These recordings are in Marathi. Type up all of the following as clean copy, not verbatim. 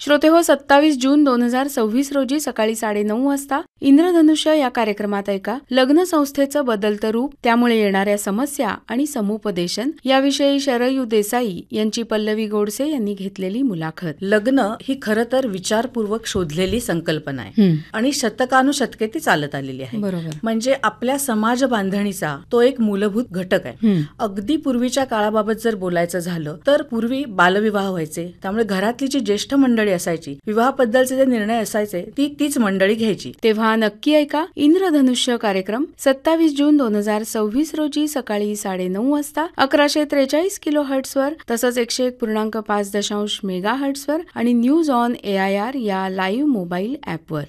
श्रोतेहो, 27 जून 2026 रोजी सकाळी 9:30 वाजता इंद्रधनुष्य या कार्यक्रमात ऐका लग्न संस्थेचं बदलतं रूप, त्यामुळे येणाऱ्या समस्या आणि समुपदेशन याविषयी शरयू देसाई यांची पल्लवी गोडसे यांनी घेतलेली मुलाखत. लग्न ही खरं तर विचारपूर्वक शोधलेली संकल्पना आहे आणि शतकानुशतके ती चालत आलेली आहे. बरोबर. म्हणजे आपल्या समाज बांधणीचा तो एक मूलभूत घटक आहे. अगदी पूर्वीच्या काळाबाबत जर बोलायचं झालं तर पूर्वी बालविवाह व्हायचे, त्यामुळे घरातली जी ज्येष्ठ मंडळी असायची, विवाहाबद्दलचे जे निर्णय असायचे तीच मंडळी घ्यायची. तेव्हा नक्की ऐका इंद्रधनुष्य कार्यक्रम 27 जून 2026 रोजी सकाळी 9:30 वाजता 1143 किलोहर्ट्झ वर, तसंच 101.5 मेगाहर्ट्झ वर आणि न्यूज ऑन AIR या लाईव्ह मोबाईल ऍपवर.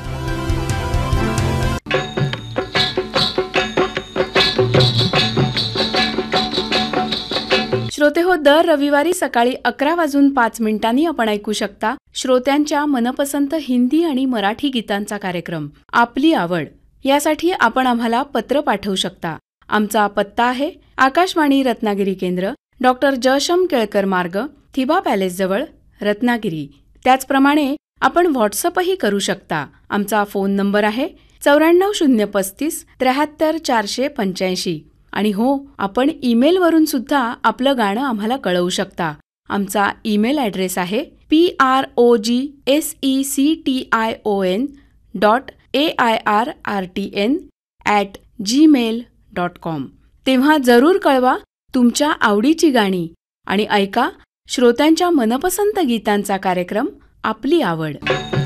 श्रोतेहो, दर रविवारी सकाळी 11:05 आपण ऐकू शकता श्रोत्यांच्या मनपसंत हिंदी आणि मराठी गीतांचा कार्यक्रम आपली आवड. यासाठी आपण आम्हाला पत्र पाठवू शकता. आमचा पत्ता आहे आकाशवाणी रत्नागिरी केंद्र, डॉक्टर जयशम केळकर मार्ग, थिबा पॅलेस जवळ, रत्नागिरी. त्याचप्रमाणे आपण व्हॉट्सअपही करू शकता. आमचा फोन नंबर आहे 94 035 73 485. आणि हो, आपण ईमेलवरून सुद्धा आपलं गाणं आम्हाला कळवू शकता. आमचा ईमेल ॲड्रेस आहे progesection.airrtn@gmail.com. तेव्हा जरूर कळवा तुमच्या आवडीची गाणी आणि ऐका श्रोत्यांच्या मनपसंत गीतांचा कार्यक्रम आपली आवड.